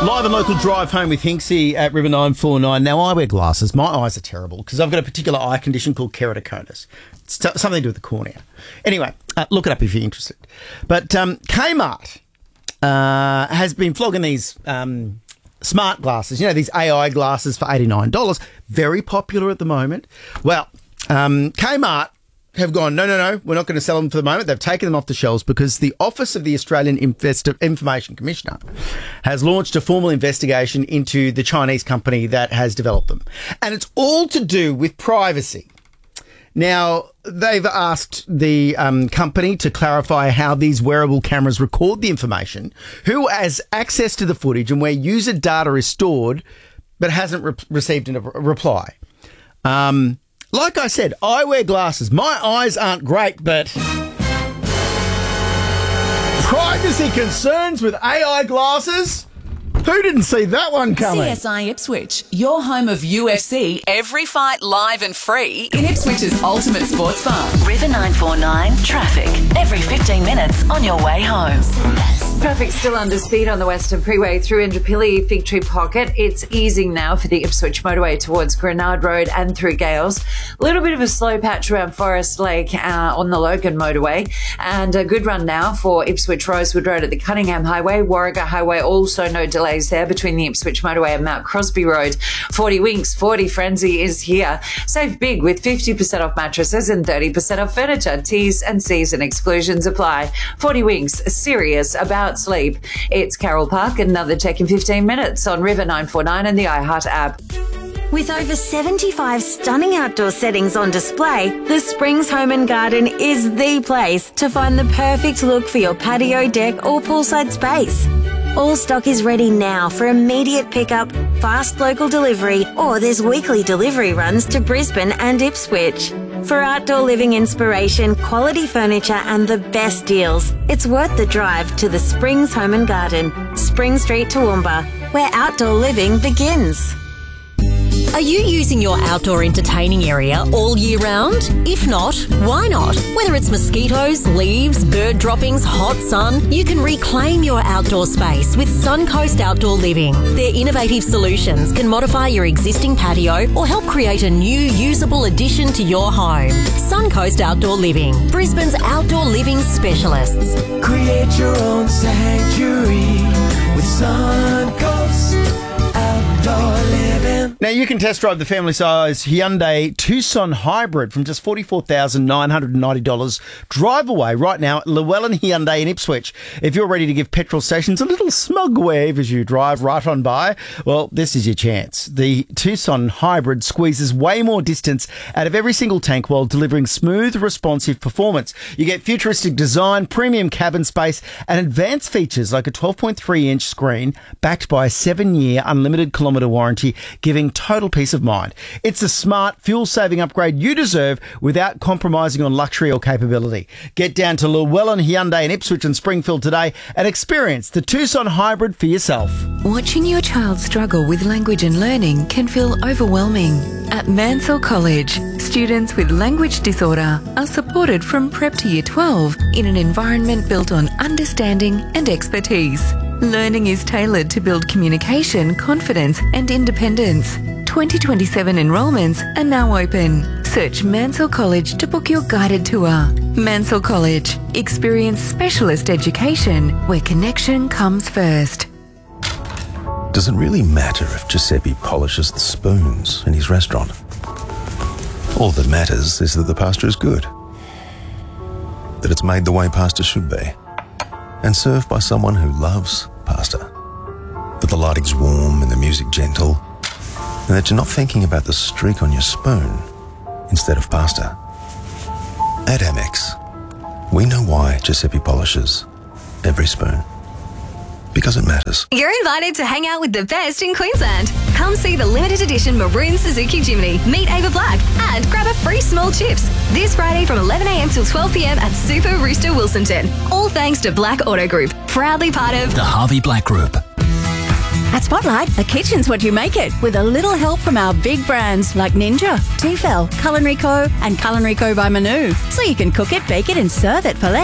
Live and local drive home with Hinksy at River 949. Now, I wear glasses. My eyes are terrible because I've got a particular eye condition called keratoconus. It's something to do with the cornea. Anyway, look it up if you're interested. But Kmart has been flogging these smart glasses, these AI glasses for $89. Very popular at the moment. Well, Kmart have gone, no, we're not going to sell them for the moment. They've taken them off the shelves because the Office of the Australian Information Commissioner has launched a formal investigation into the Chinese company that has developed them. And it's all to do with privacy. Now, they've asked the company to clarify how these wearable cameras record the information, who has access to the footage and where user data is stored but hasn't received a reply. Like I said, I wear glasses. My eyes aren't great, but privacy concerns with AI glasses? Who didn't see that one coming? CSI Ipswich, your home of UFC, every fight live and free in Ipswich's ultimate sports bar. River 949 traffic every 15 minutes on your way home. Traffic still under speed on the Western Freeway through Indooroopilly, Fig Tree Pocket. It's easing now for the Ipswich motorway towards Grenard Road and through Gales. A little bit of a slow patch around Forest Lake on the Logan motorway, and a good run now for Ipswich Rosewood Road at the Cunningham Highway. Warragher Highway, also no delays there between the Ipswich motorway and Mount Crosby Road. 40 Winks, 40 Frenzy is here. Save big with 50% off mattresses and 30% off furniture. T's and C's and exclusions apply. 40 Winks, serious about sleep. It's Carroll Park, another check in 15 minutes on River 949 and the iHeart app. With over 75 stunning outdoor settings on display, the Springs Home and Garden is the place to find the perfect look for your patio, deck or poolside space. All stock is ready now for immediate pickup, fast local delivery, or there's weekly delivery runs to Brisbane and Ipswich. For outdoor living inspiration, quality furniture and the best deals, it's worth the drive to the Springs Home and Garden, Spring Street, Toowoomba, where outdoor living begins. Are you using your outdoor entertaining area all year round? If not, why not? Whether it's mosquitoes, leaves, bird droppings, hot sun, you can reclaim your outdoor space with Suncoast Outdoor Living. Their innovative solutions can modify your existing patio or help create a new usable addition to your home. Suncoast Outdoor Living, Brisbane's outdoor living specialists. Create your own sanctuary with Suncoast Outdoor Living. Now, you can test drive the family-size Hyundai Tucson Hybrid from just $44,990 drive away right now at Llewellyn Hyundai in Ipswich. If you're ready to give petrol stations a little smug wave as you drive right on by, well, this is your chance. The Tucson Hybrid squeezes way more distance out of every single tank while delivering smooth, responsive performance. You get futuristic design, premium cabin space, and advanced features like a 12.3-inch screen backed by a 7-year unlimited kilometre warranty, giving total peace of mind. It's a smart, fuel-saving upgrade you deserve without compromising on luxury or capability. Get down to Llewellyn Hyundai in Ipswich and Springfield today and experience the Tucson Hybrid for yourself. Watching your child struggle with language and learning can feel overwhelming. At Mansell College, students with language disorder are supported from prep to year 12 in an environment built on understanding and expertise. Learning is tailored to build communication, confidence and independence. 2027 enrolments are now open. Search Mansell College to book your guided tour. Mansell College. Experience specialist education where connection comes first. Does it really matter if Giuseppe polishes the spoons in his restaurant? All that matters is that the pasta is good. That it's made the way pasta should be. And served by someone who loves pasta. That the lighting's warm and the music gentle. And that you're not thinking about the streak on your spoon instead of pasta. At Amex, we know why Giuseppe polishes every spoon. Because it matters. You're invited to hang out with the best in Queensland. Come see the limited edition maroon Suzuki Jimny, meet Ava Black, and grab a free small chips this Friday from 11 a.m. till 12 p.m. at Super Rooster Wilsonton. All thanks to Black Auto Group, proudly part of the Harvey Black Group. At Spotlight, a kitchen's what you make it, with a little help from our big brands like Ninja, Tefal, Culinary Co, and Culinary Co by Manu. So you can cook it, bake it, and serve it for less.